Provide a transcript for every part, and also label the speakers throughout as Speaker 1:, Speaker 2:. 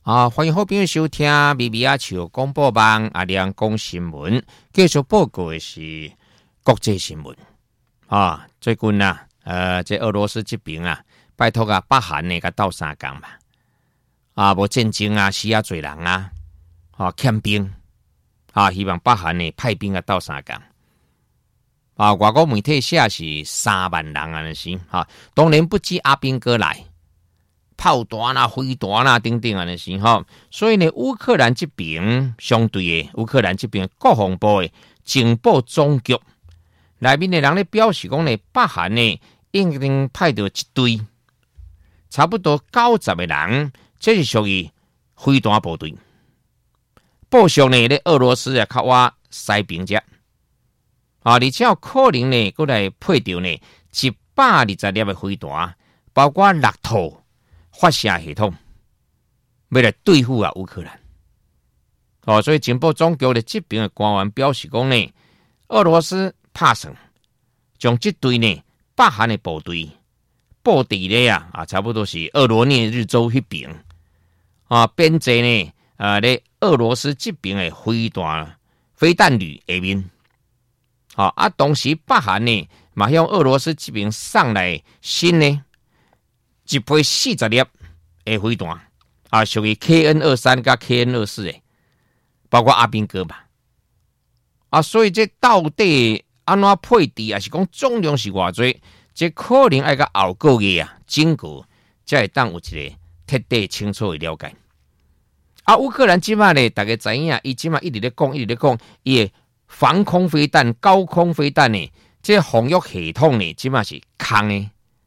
Speaker 1: 欢迎好朋友收听咪咪啊笑广播网阿亮讲新闻，继续报告的是国际新闻最近这俄罗斯这边拜托北韩呢，甲斗相共嘛，无战争死多人欠兵希望北韩呢派兵斗相共外国媒体写是3万人安尼当然不止阿兵哥来。炮弹飞弹等等安尼是所以呢，乌克兰这边相对的，乌克兰这边国防部的情报总局内面的人咧表示讲呢，北韩呢已经派到一队差不多90个人，这是属于飞弹部队。报上呢，咧俄罗斯较挖西边者而且有可能呢，过来配到呢120粒的飞弹，包括6套。发射系统要来对付乌克兰所以情报总局的这边的官员表示讲呢，俄罗斯打算将这队呢北韩的部队布置咧差不多是俄罗涅日州那边编制呢咧俄罗斯这边的飞弹旅下面同时北韩呢嘛向俄罗斯这边送来新呢一批40粒的飞弹属于 KN-23 加 KN-24 的，包括阿兵哥嘛所以这到底安怎配置是讲重量是偌多，这可能要到后个月整个才会当有一个彻底清楚的了解乌克兰即马呢，大家知影伊即马一直咧讲伊的防空飞弹、高空飞弹呢，这防御系统呢，即马是空的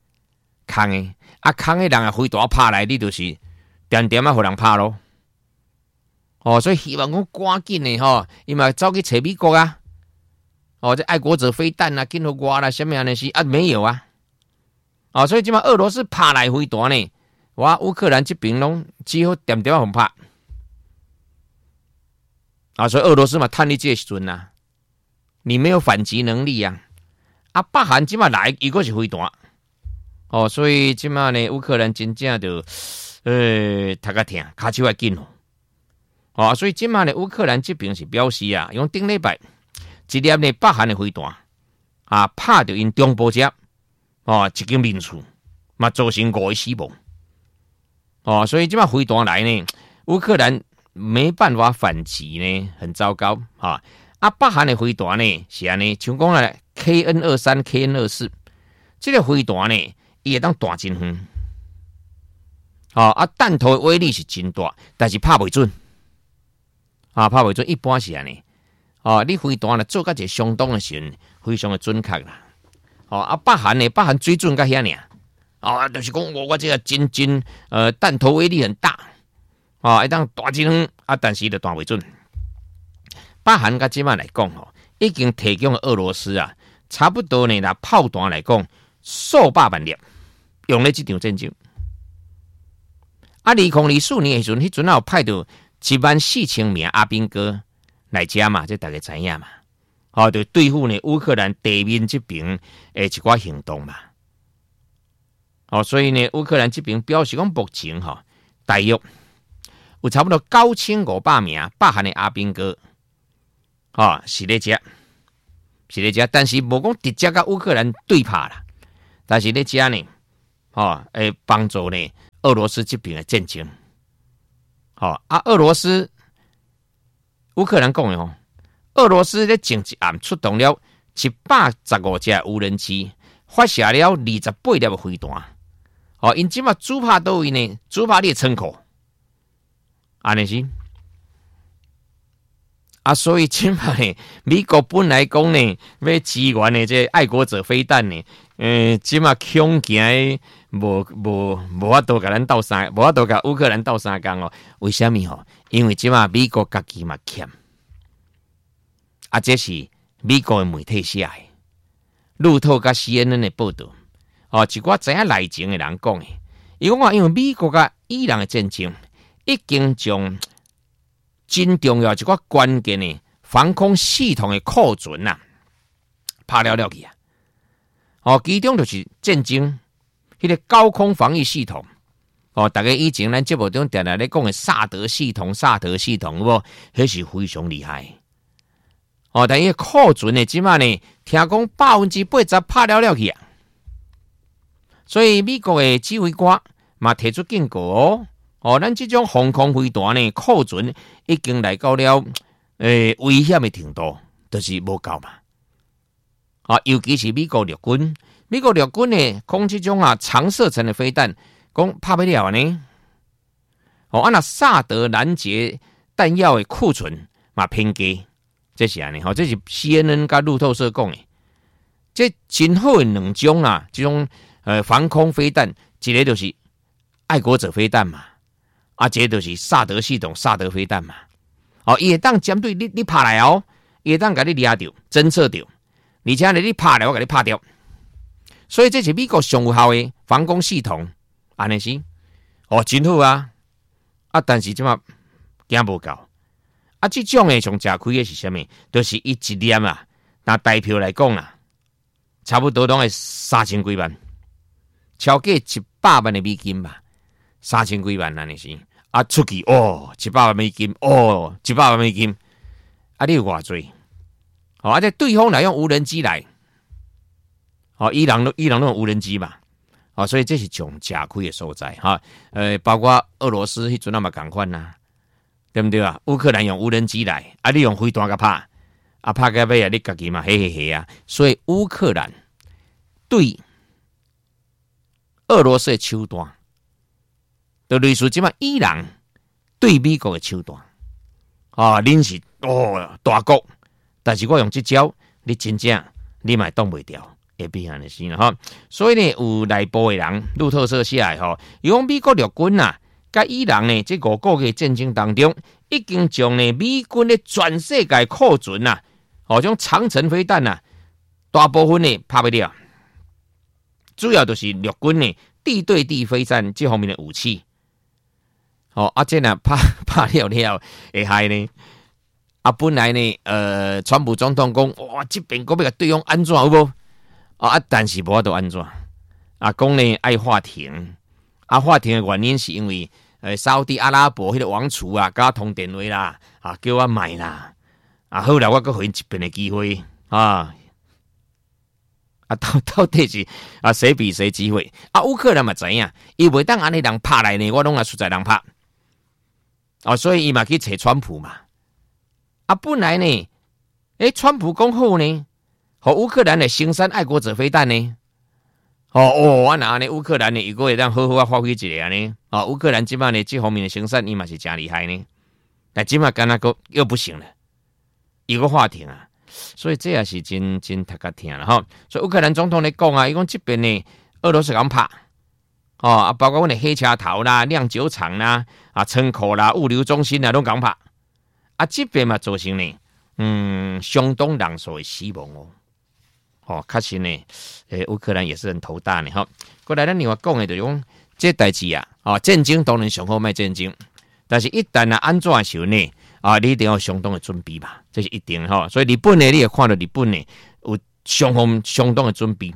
Speaker 1: 空的人飞弹拍来，你就是点点互人拍咯所以希望讲赶紧的伊嘛走去找美国这爱国者飞弹紧互我啦，什么安尼是没有所以即马俄罗斯拍来飞弹呢，乌克兰这边拢只好点点互拍所以俄罗斯嘛趁你这个时阵你没有反击能力北韩即马来伊个是飞弹所以即马呢，乌克兰真正就头壳疼，骹手紧所以即马呢，乌克兰这边是表示用顶礼拜一粒呢北韩的飞弹拍到因中部者一间民厝，嘛造成5个死亡所以即马飞弹来呢，乌克兰没办法反击呢，很糟糕北韩的飞弹呢是安尼，像讲KN-23、KN-24这个飞弹呢。伊会当弹真远弹头的威力是真大，但是拍袂准拍袂准，一般是安尼你飞弹做甲一个相当的时候，非常的准确啦北韩水准甲遐尔就是讲我这个真弹头威力很大会当弹真远但是就弹袂准。北韩甲即摆来讲已经提供俄罗斯差不多呢，拿炮弹来讲数百万粒。用咧这场战争2024年的时阵，迄阵有派到14000名阿兵哥来遮嘛，这大家知影嘛就对付呢乌克兰地面这边的一寡行动嘛所以呢乌克兰这边表示讲目前大约有差不多9500名北韩的阿兵哥是咧遮，但是无讲直接甲乌克兰对拍啦，但是咧遮呢会帮助呢俄罗斯这边的战争俄罗斯乌克兰讲的俄罗斯咧前一暗出动了115架无人机，发射了28粒的飞弹因即嘛主拍倒位呢？主拍你的仓库安尼是所以即嘛呢美国本来讲呢要支援的这爱国者飞弹呢即嘛恐惊无法度甲咱斗相，无法度甲乌克兰斗相共为什么因为即嘛美国家己嘛欠这是美国的媒体写的，路透甲 CNN 的报道一寡知影内情的人讲的，伊讲因为美国甲伊朗的战争已经将真重要一寡关键的防空系统的库存拍了去其中就是战争迄个高空防御系统大家以前咱节目中常常咧讲的萨德系统，有无？迄是非常厉害。但伊库存的即马呢，听讲80%拍了去啊。所以美国的指挥官嘛提出警告咱这种防空飞弹呢，库存已经来到了危险的程度，就是无够嘛。尤其是美国陆军呢，讲这种长射程的飞弹，讲拍不了呢。那萨德拦截弹药的库存嘛偏低。这是安尼这是 CNN 跟路透社讲的，这真好的两种这种防空飞弹，一个就是爱国者飞弹嘛，一个就是萨德系统萨德飞弹嘛。伊会当针对你拍来伊会当甲你抓到、侦测到，而且你拍来我甲你拍掉。所以这是美国上有效的防空系统，安尼是真好啊！但是即马惊无够。这种的上吃亏的是什么？就是一粒拿代票来讲差不多拢会3000几万，超过100万的美金吧，3000几万安尼是出去100万美金100万美金你有偌济？这对方来用无人机来，伊朗都用无人机嘛，所以这是上吃亏的所在包括俄罗斯迄阵嘛同款对不对啊？乌克兰用无人机来，你用飞弹甲拍，拍到尾你家己嘛嘿所以乌克兰对俄罗斯的手段，就类似即嘛伊朗对美国的手段。恁是大国，但是我用这招，你真正你嘛挡袂掉，会变安尼是啦所以呢，有内部的人路透社写的伊讲美国陆军甲伊朗呢，这5个月战争当中，已经将呢美军的全世界库存种长程飞弹大部分呢拍不了，主要就是陆军呢地对地飞弹这方面的武器。这拍了会害呢。本来呢，川普总统讲，哇，这边要甲对方安怎有无？但是无法度安怎？讲呢爱法庭，法庭的原因是因为。沙特阿拉伯迄个王储甲我通电话啦，叫我买啦，好啦，我阁给因一遍的机会到底是谁比谁机会乌克兰嘛知影，伊袂当安尼人拍来呢，我拢实在人拍所以伊嘛去找川普嘛本来呢，川普讲好呢，和乌克兰的生产爱国者飞弹呢。我那呢？乌克兰呢？如果会当好好发挥一下呢？乌克兰即摆呢，这方面的生产伊嘛是真厉害呢。但即摆干那个又不行了，有个话题所以这也是真太个听了所以乌克兰总统咧讲伊讲这边呢，俄罗斯敢拍包括我们的黑车头啦、酿酒厂啦、仓库啦、物流中心拢敢拍这边嘛造成呢，相当人数的死亡确实呢，乌克兰也是很头大呢过来咱另外讲的就是讲，这代志战争当然上好卖战争，但是一旦安怎的时候呢，你一定要相当的准备吧，这是一定所以日本呢，你也看到日本呢有相当的准备。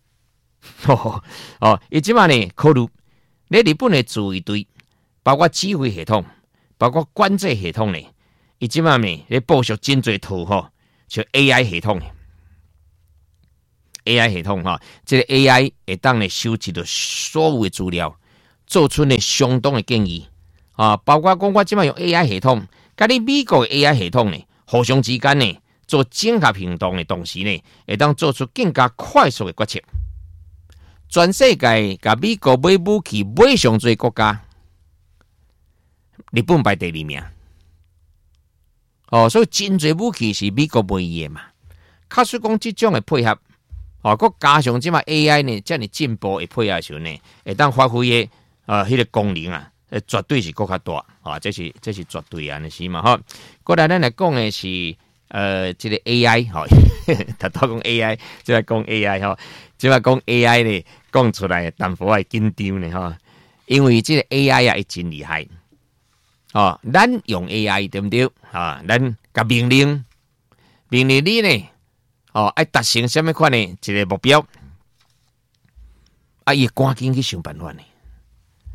Speaker 1: 伊即马呢考虑，你日本的自卫队，包括指挥系统，包括管制系统呢，伊即马呢咧部署真侪套像 AI 系统。AI 系统这个 AI 会当呢收集到所有的资料，做出呢相当的建议包括讲我即摆用 AI 系统，甲你美国的 AI 系统呢，互相之间呢做整合行动的同时呢，会当做出更加快速的决策。全世界甲美国买武器买上最国家，日本排第2名所以真侪武器是美国买的嘛。假使讲这种的配合佮加上即嘛 AI 呢，这样进步的配合时候呢，会当发挥的迄个功能绝对是更加大这是绝对安尼是嘛过来咱来讲的是这个 AI 他都讲 AI， 即来讲 AI 即来讲 AI 呢，讲出来淡薄仔紧张呢因为这个 AI 会真厉害咱用 AI 对不对咱甲命令你呢爱达成什么款的一个目标伊赶紧去想办法呢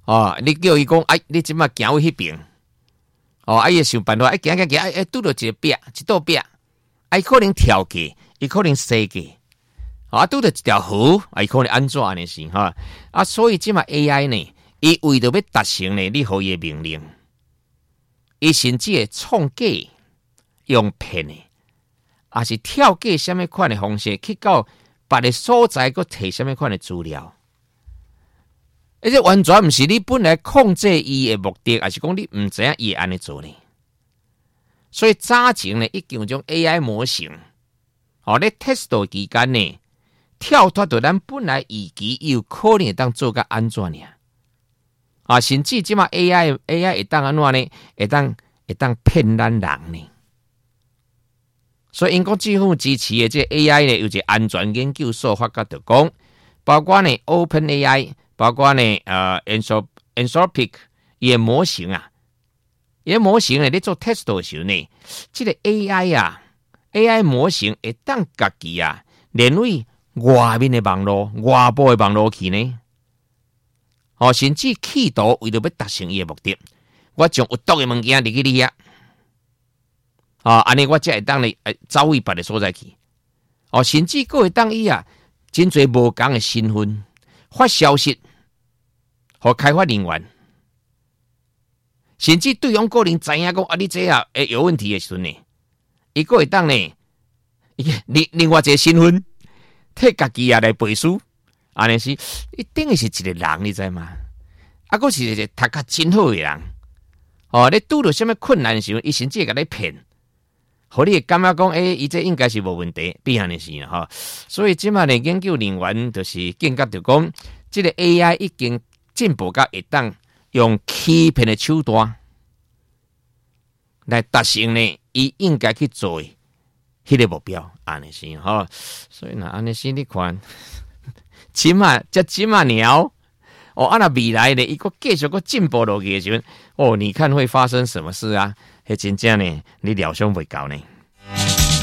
Speaker 1: 哦，你叫伊讲，哎，你即马行去迄边，哦，哎，伊想办法，哎，行，哎，拄到一个壁，一道壁，哎，可能跳过，伊可能西过，啊，拄到一条河，哎，可能安怎安尼是哈？啊，所以即马 AI 呢，伊为着要达成呢，你互伊的命令，伊甚至会创假、用骗的，也是跳过什么款的方式去到别个所在，佮摕什么款的资料。而且完全不是你本来控制伊的目的，还是讲你唔知影伊会安尼做呢？所以早前呢，已经有种 AI 模型，咧 test 期间呢，跳脱到咱本来预期有可能会当做甲安怎呢？甚至即马 AI 会当安怎呢？会当骗咱人呢？所以英国政府支持的这 AI 呢，有一个安全研究所发觉就讲，包括呢 OpenAI。包括呢Anthropic 伊个模型啊，伊个模型呢，你做 test 的时候呢，这个 AI 模型会当家己啊，连为外面的网络、外部的网络去呢，甚至企图为了要达成伊个目的，我将有毒的物件入去你遐，安尼我才会当呢走位别的所在去，甚至佫会当伊啊，真侪无共的身份发消息。和开发人员，甚至对方个人知影讲你这会有问题的时阵呢，伊个会当呢，另外一个身份替家己来背书，安尼是，伊等于是一个人，你知吗？佫是一个读甲真好的人，你拄到什么困难的时候，伊甚至会甲你骗，互你感觉讲，伊这应该是无问题，变安尼是啦，所以即马呢，研究人员就是见觉就讲，这个 AI 已经进步到会当用欺骗的手段来达成呢，伊应该去做迄个目标，安尼是哈。所以呢，安尼是你看，起码鸟那未来呢，伊个继续个进步落去的时候，你看会发生什么事啊？迄真正呢，你料想袂到呢。